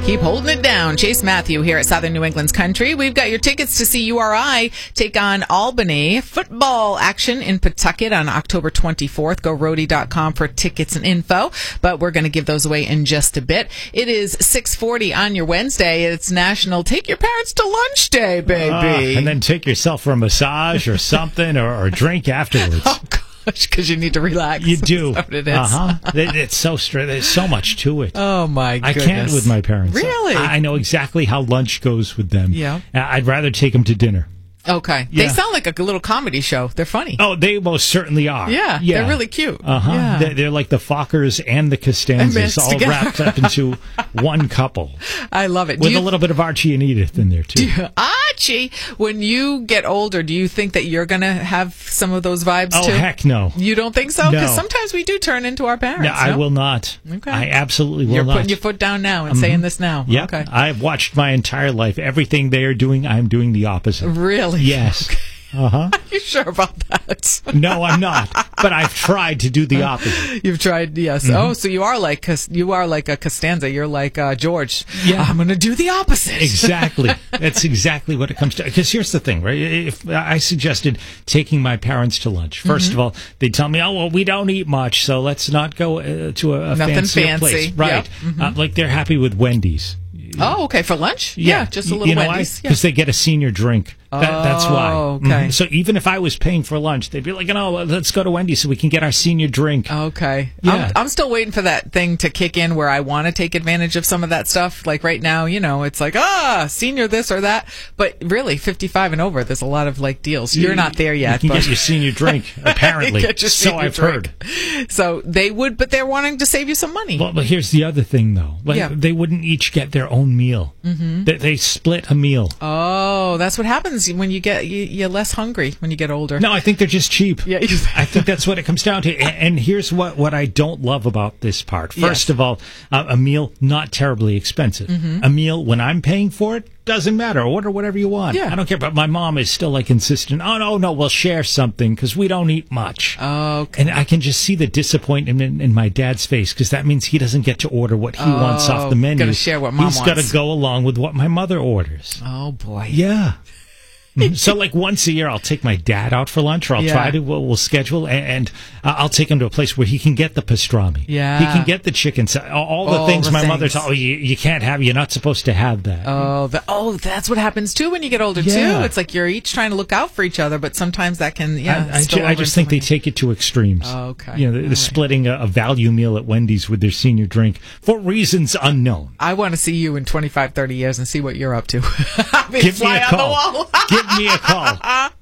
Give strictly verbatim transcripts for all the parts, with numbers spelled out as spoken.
Keep holding it down. Chase Matthew here at Southern New England's Country. We've got your tickets to see U R I take on Albany. Football action in Pawtucket on October twenty-fourth. Go roadie dot com for tickets and info. But we're going to give those away in just a bit. It is six forty on your Wednesday. It's National Take Your Parents to Lunch Day, baby. Uh, and then take yourself for a massage or something or, or a drink afterwards. Oh, because you need to relax. You do. That's what it is. Uh-huh. It, it's so straight. There's so much to it. Oh, my goodness. I can't with my parents. Really? I, I know exactly how lunch goes with them. Yeah. I'd rather take them to dinner. Okay. Yeah. They sound like a little comedy show. They're funny. Oh, they most certainly are. Yeah. yeah. They're really cute. Uh-huh. Yeah. They're, they're like the Fockers and the Costanzas all together. wrapped up into one couple. I love it. With you, a little bit of Archie and Edith in there, too. Archie, when you get older, do you think that you're going to have some of those vibes, oh, too? Oh, heck no. You don't think so? Because No. sometimes we do turn into our parents. No, I no? will not. Okay. I absolutely will You're not. putting your foot down now and Mm-hmm. saying this now. Yeah. Okay. I've watched my entire life. Everything they are doing, I'm doing the opposite. Really? Yes. Okay. Uh-huh. Are you sure about that? No, I'm not. But I've tried to do the opposite. You've tried, yes. Mm-hmm. Oh, so you are like Cos- you are like a Costanza. You're like uh, George. Yeah. I'm going to do the opposite. Exactly. That's exactly what it comes to. Because here's the thing, right? If I suggested taking my parents to lunch, first Mm-hmm. of all, they'd tell me, "Oh, well, we don't eat much, so let's not go uh, to a, a Nothing fancier fancy. place." Right? Yep. Mm-hmm. Uh, like they're happy with Wendy's. Oh, okay. For lunch? Yeah, just a little you know Wendy's. Because they get a senior drink. That, that's why. Oh, okay. Mhm. So even if I was paying for lunch, they'd be like, "No, let's go to Wendy's so we can get our senior drink." Okay. Yeah. I'm, I'm still waiting for that thing to kick in where I want to take advantage of some of that stuff. Like right now, you know, it's like, ah, senior this or that. But really, fifty-five and over, there's a lot of like deals. You're not there yet. You can but get your senior drink, apparently. Get your so senior I've drink. heard. So they would, but they're wanting to save you some money. Well, but here's the other thing, though. Like, Yeah. They wouldn't each get their own meal. Mm-hmm. They, they split a meal. Oh, that's what happens when you get you, you're less hungry when you get older. No, I think they're just cheap. Yeah, you- I think that's what it comes down to. And, and here's what, what I don't love about this part. First Yes. of all, uh, a meal not terribly expensive. Mm-hmm. A meal when I'm paying for it doesn't matter. Order whatever you want. Yeah. I don't care. But my mom is still like insistent. Oh no, no, we'll share something because we don't eat much. Okay. And I can just see the disappointment in, in my dad's face because that means he doesn't get to order what he wants off the menu. Gotta share what mom He's got wants. to go along with what my mother orders. Oh boy. Yeah. Mhm. So, like once a year, I'll take my dad out for lunch, or I'll Yeah. try to. We'll, we'll schedule, and, and uh, I'll take him to a place where he can get the pastrami. Yeah. he can get the chicken. sa- All, all the All things the my mother things. told. Oh, you, you can't have. You're not supposed to have that. Oh, the, oh, that's what happens too when you get older Yeah. too. It's like you're each trying to look out for each other, but sometimes that can yeah. I, I, spill ju- I over just into think they something. take it to extremes. Oh, okay. You know, they're, All they're right. splitting a, a value meal at Wendy's with their senior drink for reasons unknown. I want to see you in twenty-five, thirty years and see what you're up to. I mean, Give me fly a on the call. wall. Give me a call.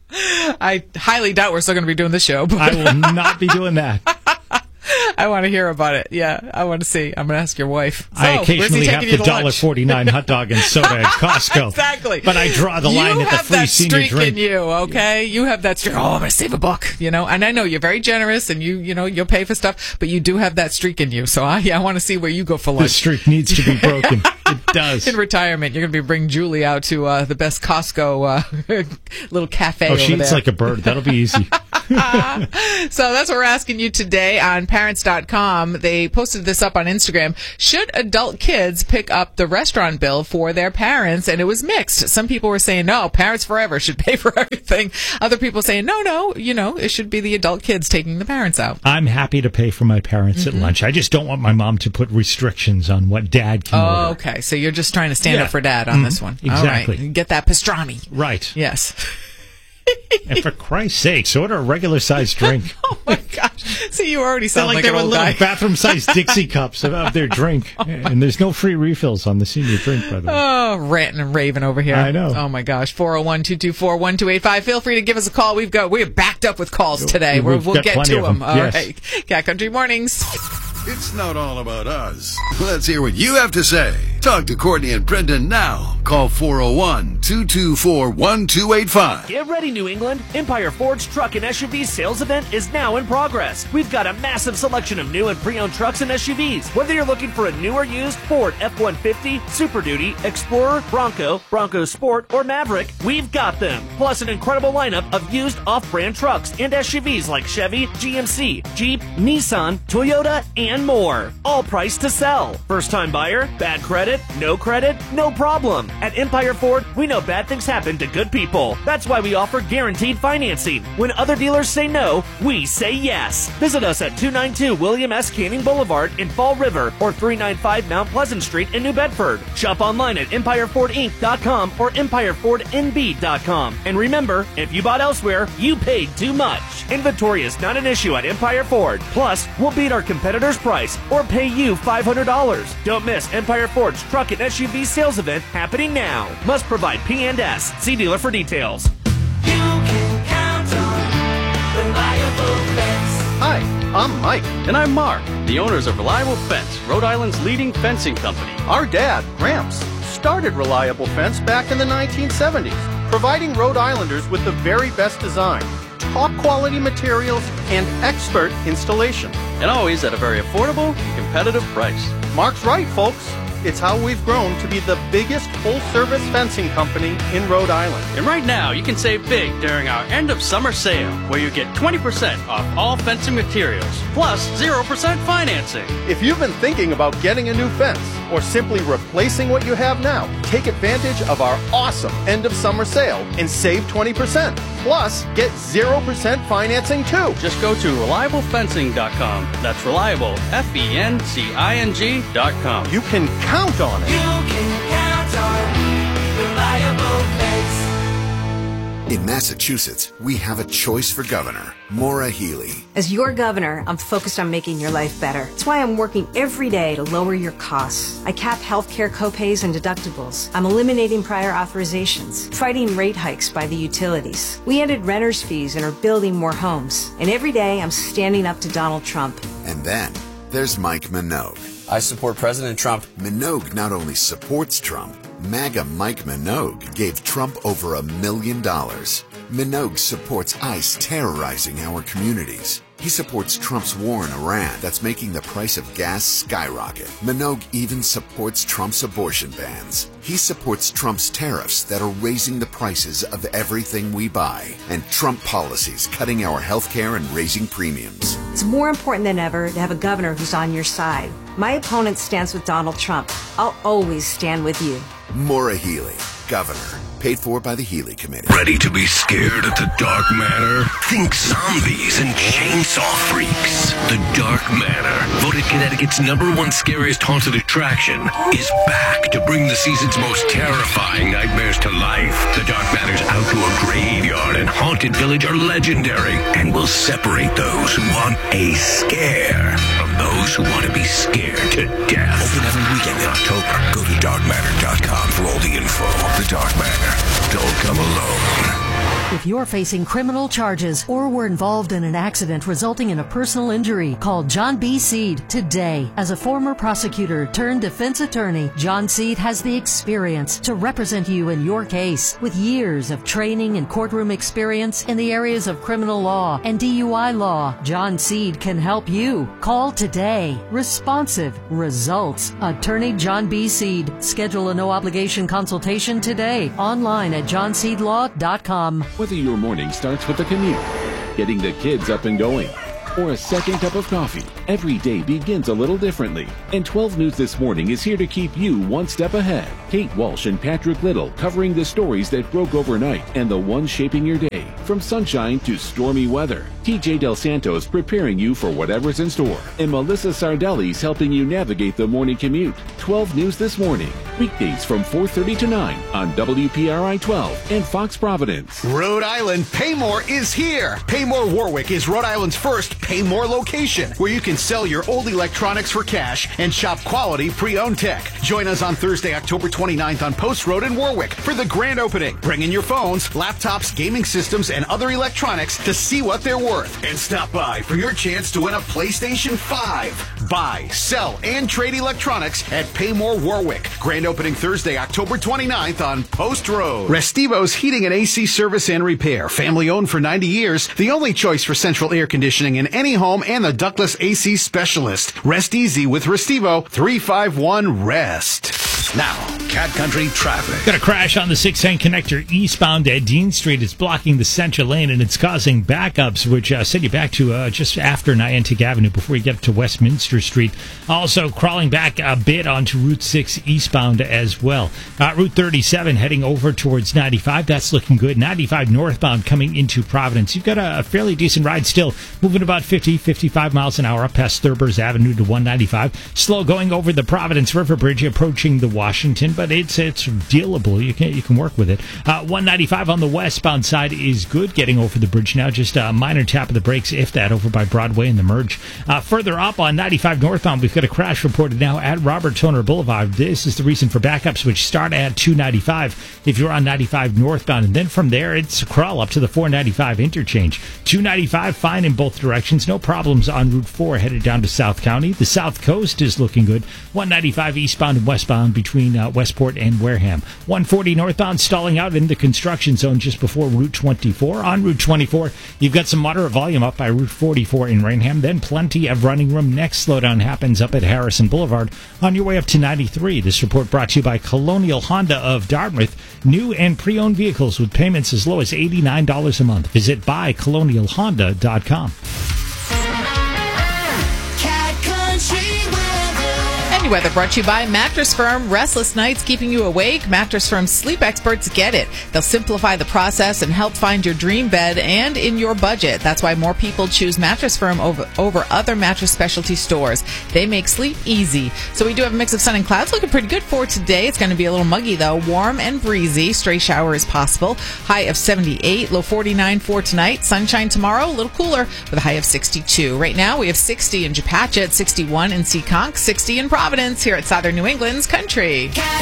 I highly doubt we're still going to be doing this show, but I will not be doing that. I want to hear about it. Yeah, I want to see. I'm going to ask your wife. So, I where's he occasionally have taking the you to dollar lunch? forty nine hot dog and soda at Costco. Exactly. But I draw the line you at the have free that senior streak drink. in you, okay? You have that streak. Oh, I'm going to save a buck, you know? And I know you're very generous and you, you know, you'll pay for stuff, but you do have that streak in you. So I, I want to see where you go for The lunch. streak needs to be broken. It does. In retirement, you're going to be bringing Julie out to uh, the best Costco uh, little cafe Oh, over she eats there. like a bird. That'll be easy. So that's what we're asking you today on parents dot com. They posted this up on Instagram. Should adult kids pick up the restaurant bill for their parents? And it was mixed. Some people were saying, no, parents forever should pay for everything. Other people saying, no, no, you know, it should be the adult kids taking the parents out. I'm happy to pay for my parents Mm-hmm. at lunch. I just don't want my mom to put restrictions on what dad can Oh, order. okay. So you're just trying to stand Yeah. up for dad on this one. Exactly. All right. Get that pastrami. Right. Yes. And for Christ's sakes, order a regular sized drink. Oh, my gosh. See, you already They're sound like, like, they an were old little guy. bathroom sized Dixie cups of, of their drink. And there's no free refills on the senior drink, by the way. Oh, ranting and raving over here. I know. Oh my gosh. four oh one, two two four, one two eight five. Feel free to give us a call. We've got, we're backed up with calls today. We've We're, we'll got get plenty to of them. them. All Yes. right. Cat Country Mornings. It's not all about us. Let's hear what you have to say. Talk to Courtney and Brendan now. Call four oh one, two two four, one two eight five. Get ready, New England. Empire Ford's Truck and S U V sales event is now in progress. We've got a massive selection of new and pre-owned trucks and S U Vs. Whether you're looking for a new or used Ford F one fifty, Super Duty, Explorer, Bronco, Bronco Sport, or Maverick, we've got them. Plus an incredible lineup of used off-brand trucks and S U Vs like Chevy, G M C, Jeep, Nissan, Toyota, and more. All priced to sell. First-time buyer? Bad credit? No credit? No problem. At Empire Ford, we know bad things happen to good people. That's why we offer guaranteed financing. When other dealers say no, we say yes. Visit us at two ninety-two William S. Canning Boulevard in Fall River or three ninety-five Mount Pleasant Street in New Bedford. Shop online at empire ford inc dot com or empire ford n b dot com. And remember, if you bought elsewhere, you paid too much. Inventory is not an issue at Empire Ford. Plus, we'll beat our competitor's price or pay you five hundred dollars. Don't miss Empire Ford's Truck and S U V sales event happening now. Must provide P and S. See dealer for details. You can count on Reliable Fence. Hi, I'm Mike. And I'm Mark, the owners of Reliable Fence, Rhode Island's leading fencing company. Our dad, Gramps, started Reliable Fence back in the nineteen seventies, providing Rhode Islanders with the very best design, top quality materials, and expert installation. And always at a very affordable, competitive price. Mark's right, folks. It's how we've grown to be the biggest full-service fencing company in Rhode Island. And right now, you can save big during our end of summer sale, where you get twenty percent off all fencing materials, plus zero percent financing. If you've been thinking about getting a new fence or simply replacing what you have now, take advantage of our awesome end of summer sale and save twenty percent. Plus, get zero percent financing too. Just go to reliable fencing dot com. That's reliable, F E N C I N G dot com. You can count on it. You can count on Reliable Fence. In Massachusetts, we have a choice for governor, Maura Healey. As your governor, I'm focused on making your life better. That's why I'm working every day to lower your costs. I cap healthcare copays and deductibles. I'm eliminating prior authorizations, fighting rate hikes by the utilities. We ended renters' fees and are building more homes. And every day, I'm standing up to Donald Trump. And then there's Mike Minogue. I support President Trump. Minogue not only supports Trump, MAGA Mike Minogue gave Trump over a million dollars. Minogue supports ICE terrorizing our communities. He supports Trump's war in Iran that's making the price of gas skyrocket. Minogue even supports Trump's abortion bans. He supports Trump's tariffs that are raising the prices of everything we buy, and Trump policies cutting our health care and raising premiums. It's more important than ever to have a governor who's on your side. My opponent stands with Donald Trump. I'll always stand with you. Maura Healey, governor. Paid for by the Healey Committee. Ready to be scared at the Dark Manor? Think zombies and chainsaw freaks. The Dark Manor, voted Connecticut's number one scariest haunted attraction, is back to bring the season's most terrifying nightmares to life. The Dark Manor's outdoor graveyard and haunted village are legendary and will separate those who want a scare from those who want to be scared to death. Open every weekend in October. Go to dark matter dot com for all the info. The Dark Manor. Don't come alone. If you're facing criminal charges or were involved in an accident resulting in a personal injury, call John B. Seed today. As a former prosecutor turned defense attorney, John Seed has the experience to represent you in your case. With years of training and courtroom experience in the areas of criminal law and D U I law, John Seed can help you. Call today. Responsive results. Attorney John B. Seed. Schedule a no-obligation consultation today. Online at john seed law dot com. Whether your morning starts with a commute, getting the kids up and going, or a second cup of coffee, every day begins a little differently. And twelve News This Morning is here to keep you one step ahead. Kate Walsh and Patrick Little covering the stories that broke overnight and the ones shaping your day. From sunshine to stormy weather, T J Del Santos preparing you for whatever's in store. And Melissa Sardelli's helping you navigate the morning commute. twelve News This Morning, weekdays from four thirty to nine on W P R I twelve and Fox Providence. Rhode Island Paymore is here. Paymore Warwick is Rhode Island's first Paymore location, where you can sell your old electronics for cash and shop quality pre-owned tech. Join us on Thursday, October twenty-ninth on Post Road in Warwick for the grand opening. Bring in your phones, laptops, gaming systems, and other electronics to see what they're worth. And stop by for your chance to win a PlayStation five. Buy, sell, and trade electronics at Paymore Warwick. Grand Grand opening Thursday, October twenty-ninth on Post Road. Restivo's Heating and A C Service and Repair. Family owned for ninety years. The only choice for central air conditioning in any home and the ductless A C specialist. Rest easy with Restivo. three five one REST. Now, Cat Country traffic. Got a crash on the six ten connector eastbound at Dean Street. It's blocking the central lane, and it's causing backups, which uh, send you back to uh, just after Niantic Avenue before you get to Westminster Street. Also, crawling back a bit onto Route six eastbound as well. Uh, Route thirty-seven heading over towards ninety-five. That's looking good. ninety-five northbound coming into Providence. You've got a, a fairly decent ride still, moving about fifty, fifty-five miles an hour up past Thurbers Avenue to one ninety-five. Slow going over the Providence River Bridge, approaching the Washington, but it's it's dealable. You can you can work with it. Uh, one ninety-five on the westbound side is good. Getting over the bridge now, just a minor tap of the brakes, if that, over by Broadway and the merge. Uh, further up on ninety-five northbound, we've got a crash reported now at Robert Toner Boulevard. This is the reason for backups, which start at two ninety-five if you're on ninety-five northbound, and then from there it's a crawl up to the four ninety-five interchange. two ninety-five fine in both directions. No problems on Route four headed down to South County. The South Coast is looking good. one ninety-five eastbound and westbound between uh, Westport and Wareham. one forty northbound stalling out in the construction zone just before Route twenty-four. On Route twenty-four, you've got some moderate volume up by Route forty-four in Rainham. Then plenty of running room. Next slowdown happens up at Harrison Boulevard on your way up to ninety-three. This report brought to you by Colonial Honda of Dartmouth. New and pre-owned vehicles with payments as low as eighty-nine dollars a month. Visit buy colonial honda dot com. Weather brought to you by Mattress Firm. Restless nights keeping you awake? Mattress Firm's sleep experts get it. They'll simplify the process and help find your dream bed and in your budget. That's why more people choose Mattress Firm over, over other mattress specialty stores. They make sleep easy. So we do have a mix of sun and clouds looking pretty good for today. It's going to be a little muggy though. Warm and breezy. Stray shower is possible. High of seventy-eight, low forty-nine for tonight. Sunshine tomorrow, a little cooler with a high of sixty-two. Right now we have sixty in Japatchit, sixty-one in Seekonk, sixty in Providence. Here at Southern New England's Country.